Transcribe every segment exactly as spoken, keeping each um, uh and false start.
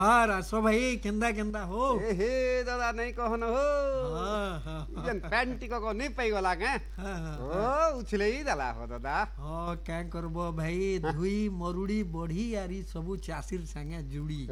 हाँ रासो भाई केंदा केंदा हो ए हे दादा नहीं कहन हो हाँ हाँ जन पैंट टिको को नहीं पाई गला के हाँ हाँ ओ उछले ही दला हो दादा हाँ क्या करबो भाई धुई मरुड़ी बढ़ी यारी सबू चाषीर संगे जुड़ी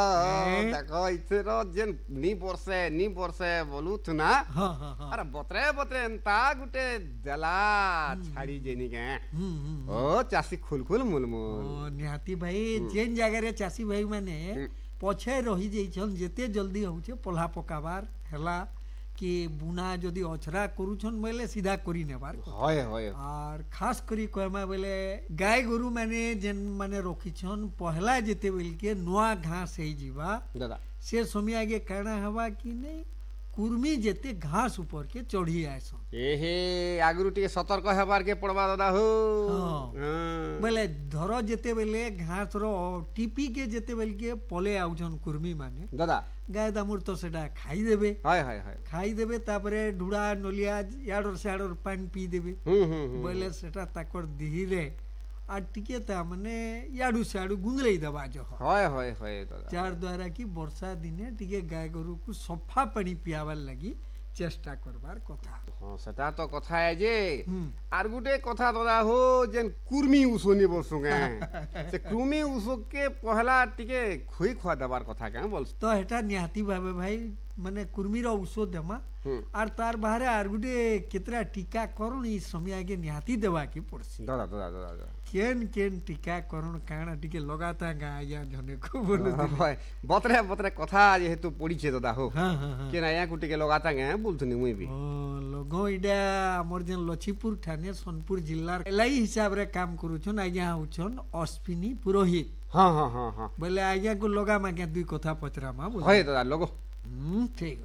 ओ देखो इथे रो जन नी बरसे नी बरसे बोलू तू ना हाँ हाँ हाँ अरे बतरे बतरे एंता गुटे दला छाड़ी जेनी के हम्म, हम्म, ओ चासी खुल खुल मुलमुल ओ, निहाती भाई जेन जगह चाषी भाई माने पछे रही जाइछन जेते जल्दी होउछे पल्हा पकाबार हैला कि बुना जदि अछरा करूछन बोले सीधा करी नेबार होय होय और खास करी कहमा बोले गाय गोरु माने जेन माने रखिछन पहला जेते बेल के नुआ घास हे जीवा दादा से समय आगे कहना हवा कि नहीं कुर्मी जेते घास ऊपर के चढ़ी आयसन ए हे आगुरु टिके सतर्क हेबार के पड़बा दादा हो हाँ। हाँ। बोले धर जेते बेले घास रो टीपी के जेते बेल के पले आउछन कुर्मी माने दादा गाय दामुर तो सेटा खाई देबे हाय हाय हाय खाई देबे तापरे ढुड़ा नलिया याडर साडर पानी पी देबे हम्म हम्म बोले सेटा ताकर दिहिरे आ टिके ता माने याडू साडू गुंगलई दबा जो होय होय होय दादा चार द्वारा की वर्षा दिने टिके गाय गोरु को सफा पानी पियाबार लगी चेष्टा करबार कथा हाँ सेटा तो कथा है जे हम्म। आर गुटे कथा दादा हो जेन कुर्मी उसोनी बसुगे से कुर्मी उसो के पहला टिके खुई खुआ दबार कथा के बोल तो हेटा निहाती भावे भाई माने कुर्मी रो उषो देमा हम्म। आर तार बाहरे आर गुटे केतरा टीकाकरण ई समय आगे निहाती देवा की पड़सी दादा दादा दादा दादा केन केन टीकाकरण काना टिके लगाता गा या जने को बोल होय बतरे बतरे कथा जेहेतु पड़ीछे दादा हो हाँ हाँ हाँ के ना या गुटे के लगाता गे बोलथुनी मुई भी ओ लोगो इडा हमर जेन लछीपुर ठाणे सोनपुर जिल्लार एलाई हिसाब रे काम करूछन आज्ञा होछन अश्विनी पुरोहित हाँ हाँ हाँ हाँ बोले आज्ञा को लगा मागे दुई कथा पचरामा बोल होय दादा लोगो हम्म ठीक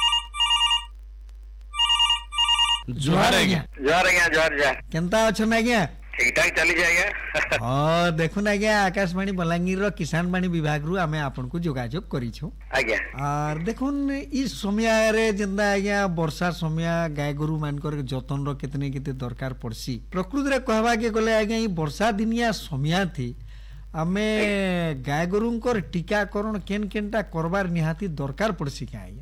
जोहार आज्ञा जोहार आज्ञा जोहार जोहार केनता अछन आज्ञा ठीक ठाक चली जाएगा हाँ देखुन आज्ञा आकाशवाणी बलांगीर रो किसान बाणी विभाग रु आमे आपन को जोगाजोग करिछु आज्ञा और देखुन ई समय रे जेंदा आज्ञा वर्षा समय गाय गोरु मानकर जतन रो कितने किते दरकार पड़सी प्रकृति रे कहबा के गले आज्ञा ई वर्षा दिनिया समय थी आमे गाय गोरुंकर टीकाकरण केन केनटा करबार निहाती दरकार पड़सी के आज्ञा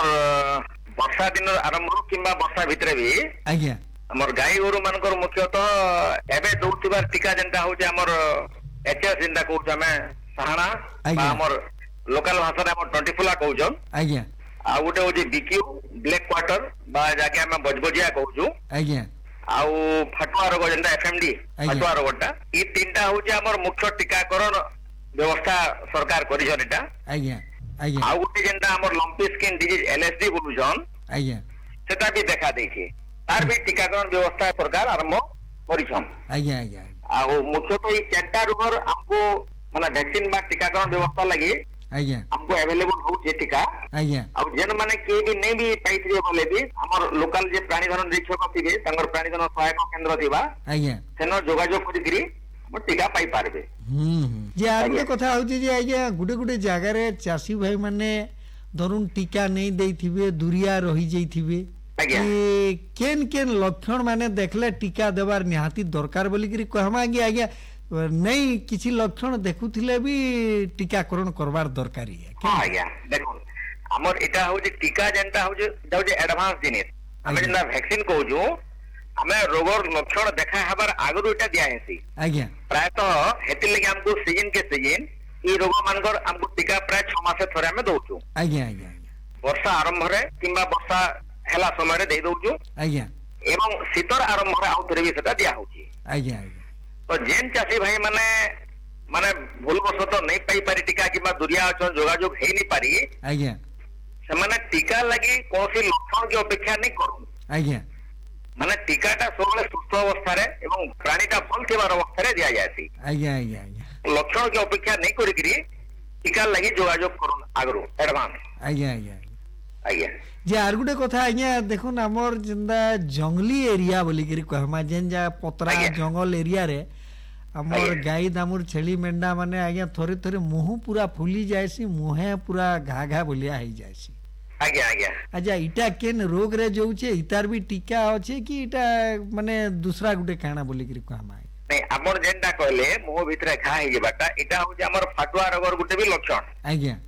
हमर वर्षा दिन आरंभ किंबा वर्षा भितरे भी आज्ञा हमर गाय गोरु मानकर मुख्यतः एबे दौतिबार टीका जेंटा होचे हमर एचएस जेंटा कहउछ हमें सहाना आज्ञा। बा हमर लोकल भाषा रे हमर ट्वेंटी फोर कहउछ आज्ञा आ गुटे होचे बीक्यू ब्लैक क्वार्टर बा जाके हम बजबजिया कहउछ आज्ञा आउ फटुआ रोग जेंटा एफएमडी आज्ञा। फटुआ रोगटा ई तीनटा होचे हमर मुख्य टीकाकरण व्यवस्था सरकार करिछन एटा आज्ञा आज्ञा आउ गुटे जेंटा हमर लंपी स्किन डिजीज एलएसडी बोलुछन आज्ञा सेटा भी देखा देछे तार भी टीकाकरण व्यवस्था सरकार आरंभ करिछन आज्ञा आज्ञा आउ मुख्यतः ई चारटा रोगर हमको माने वैक्सीन बा टीकाकरण व्यवस्था लगी आज्ञा हमको अवेलेबल होचे टीका आज्ञा आउ जेन माने के भी नहीं भी पाइथिबे बोले भी हमर लोकल जे प्राणीधन निरीक्षक थिबे संगर प्राणीधन सहायक केंद्र थिबा आज्ञा सेनो जोगाजोग करिकरी हम टीका पाई पारबे हम्म जे आर गोटे कथा होची जे आज्ञा गुटे गुटे जागा रे चासी भाई माने धरुन टीका नहीं देथिबे दुरिया रही जाइथिबे आज्ञा। कि केन केन लक्षण माने देखले टीका देवार निहाती दरकार बोली करी कहमा कि आज्ञा नहीं किछि लक्षण देखुथिले भी टीकाकरण करबार दरकारी है हां आज्ञा देखो हमर एटा होजे टीका जेंटा होजे जाउजे एडवांस जिनिस हमें जेंटा वैक्सीन कहूजु हमें रोगर लक्षण देखा हबार आगरु एटा दिया हेसी आज्ञा प्रायतः हेति लगे हमको सीजन के सीजन ई रोग मानकर हमको टीका प्राय छह मास थरे हमें दउछु आज्ञा आज्ञा वर्षा आरंभ रे किंबा वर्षा हेला समय रे दे दउछु आज्ञा एवं शीतर आरंभ रे आउ थरे भी सेटा दिया होची आज्ञा आज्ञा तो जेन चासी भाई माने माने भूलवशत नहीं पाई पारी टीका किंबा दुरिया अचन जोगाजोग हे नहीं पारी आज्ञा से माने टीका लगी कौन लक्षण की अपेक्षा नहीं करू आज्ञा माने टीकाटा सब सुस्थ अवस्था रे एवं प्राणीटा भल थिबार अवस्था रे दिया जायसी आज्ञा आज्ञा आज्ञा लक्षण की अपेक्षा नहीं करिकरी टीका लगी जोगाजोग करू आगरू एडवांस आज्ञा आज्ञा आज्ञा जे आर गुटे कथा आज्ञा देखुन हमर जिंदा जंगली एरिया बोली करी कहमा जेन जा पतरा आज्ञा। जंगल एरिया रे हमर आज्ञा। गाई दामुर छेली मेंढा माने आज्ञा थोरे थोरे मुंह पूरा फुली जायसी मुहे पूरा घा घा बोलिया हेई जायसी आज्ञा आज्ञा अच्छा इटा केन रोग रे जोउछे इतार भी टीका अछि कि इटा माने दूसरा गुटे काना बोली करी कहमा ନାଇଁ ଆମର ଯେନ୍ଟା କହିଲେ ମୁହ ଭିତରେ ଘା ହେଇଯିବାଟା ଏଟା ହଉଛି ଆମର ଫାଟୁଆ ରୋଗର ଗୋଟେ ବି ଲକ୍ଷଣ। ଆଜ୍ଞା